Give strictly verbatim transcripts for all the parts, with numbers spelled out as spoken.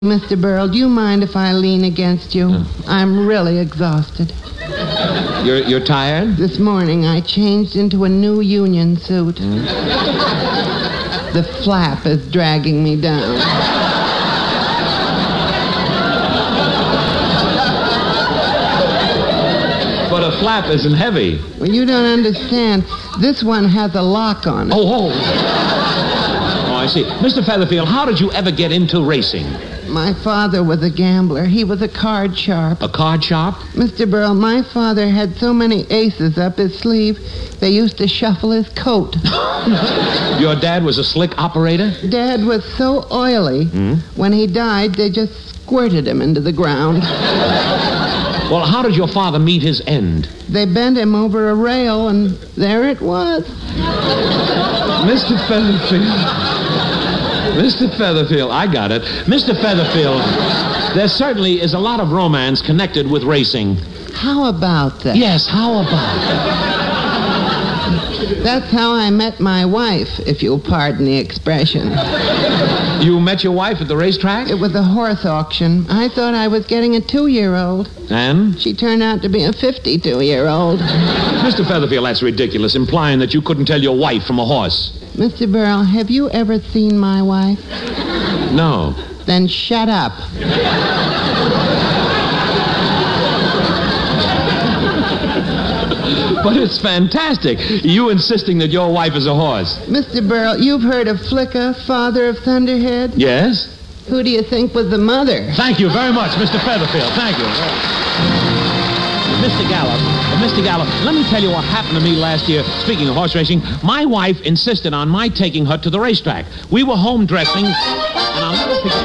Mister Burrell, do you mind if I lean against you? Uh. I'm really exhausted. You're you're tired? This morning I changed into a new union suit. Mm. The flap is dragging me down. But a flap isn't heavy. Well, you don't understand. This one has a lock on it. Oh, oh. Oh, I see. Mister Featherfield, how did you ever get into racing? My father was a gambler. He was a card sharp. A card sharp? Mister Burrell, my father had so many aces up his sleeve, they used to shuffle his coat. Your dad was a slick operator? Dad was so oily, Hmm? when he died, they just squirted him into the ground. Well, how did your father meet his end? They bent him over a rail, and there it was. Mister Featherfield. Mister Featherfield, I got it. Mister Featherfield, there certainly is a lot of romance connected with racing. How about that? Yes, how about That's how I met my wife, if you'll pardon the expression. that? You met your wife at the racetrack? It was a horse auction. I thought I was getting a two-year-old. And? She turned out to be a fifty-two-year-old. Mister Featherfield, that's ridiculous, implying that you couldn't tell your wife from a horse. Mister Burrell, have you ever seen my wife? No. Then shut up. But it's fantastic, you insisting that your wife is a horse. Mister Burrell, you've heard of Flicka, father of Thunderhead? Yes? Who do you think was the mother? Thank you very much, Mister Featherfield. Thank you. Mister Gallup, uh, Mister Gallup, let me tell you what happened to me last year. Speaking of horse racing, my wife insisted on my taking her to the racetrack. We were home dressing, and I'll never forget.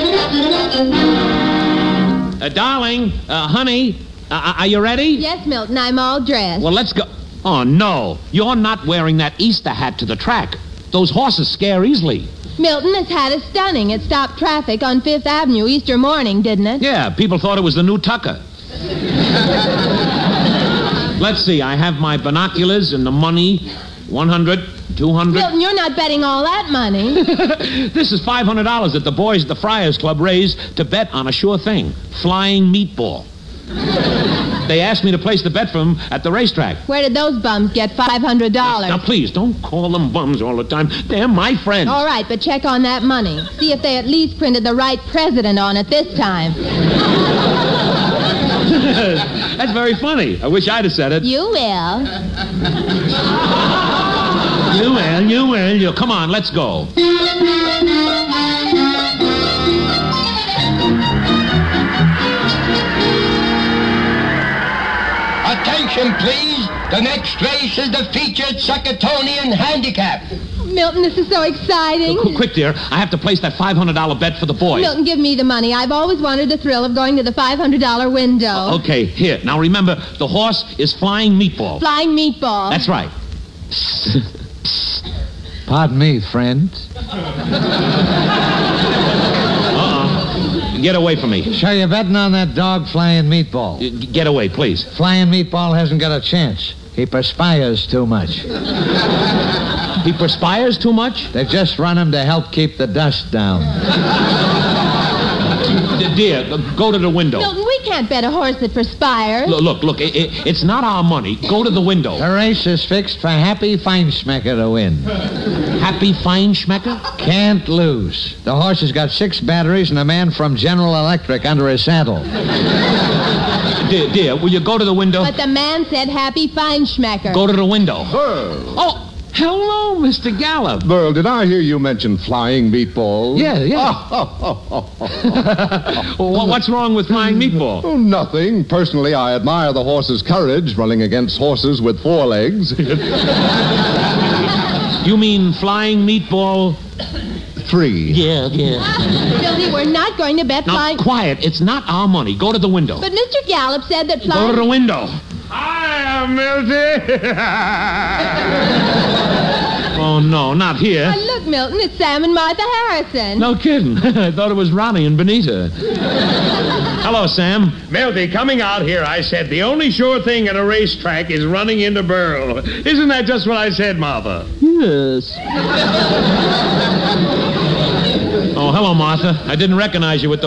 Uh, darling, uh, honey, uh, are you ready? Yes, Milton, I'm all dressed. Well, let's go. Oh, no. You're not wearing that Easter hat to the track. Those horses scare easily. Milton, this hat is stunning. It stopped traffic on Fifth Avenue Easter morning, didn't it? Yeah, people thought it was the new Tucker. Let's see, I have my binoculars and the money, one hundred, two hundred. Milton, you're not betting all that money. This is five hundred dollars that the boys at the Friars Club raised to bet on a sure thing, flying meatball. They asked me to place the bet for them at the racetrack. Where did those bums get five hundred dollars? Now, please, don't call them bums all the time. They're my friends. All right, but check on that money. See if they at least printed the right president on it this time. That's very funny. I wish I'd have said it. You will. You will, you will, you. Come on, let's go. Attention, please. The next race is the featured Suckatonian Handicap. Milton, this is so exciting. Qu- Quick, dear. I have to place that five hundred dollars bet for the boys. Milton, give me the money. I've always wanted the thrill of going to the five hundred dollars window. Okay, here. Now remember, the horse is Flying Meatball. Flying meatball. That's right. Pardon me, friend. Uh-uh. Get away from me. So you're betting on that dog Flying Meatball? G- Get away, please. Flying Meatball hasn't got a chance. He perspires too much. He perspires too much? They just run him to help keep the dust down. D- Dear, go to the window. Milton, we can't bet a horse that perspires. Look, look, look it, it, it's not our money. Go to the window. The race is fixed for Happy Feinschmecker to win. Happy Feinschmecker? Can't lose. The horse has got six batteries and a man from General Electric under his saddle. Dear, dear, will you go to the window? But the man said Happy Feinschmecker. Go to the window. Burl. Oh, hello, Mister Gallup. Burl, did I hear you mention flying meatballs? Yeah, yeah. Well, what's wrong with Flying Meatball? Oh, nothing. Personally, I admire the horse's courage running against horses with four legs. You mean Flying Meatball? Three. Yeah, yeah. Billy, we're not going to bet Now, flying... quiet. It's not our money. Go to the window. But Mister Gallup said that Go to flying... the window. Hi, Milty. Oh, no, not here. Oh, look, Milton, it's Sam and Martha Harrison. No kidding. I thought it was Ronnie and Benita. Hello, Sam. Milty, coming out here, I said the only sure thing at a racetrack is running into Burl. Isn't that just what I said, Martha? Yes. Oh, hello, Martha. I didn't recognize you with those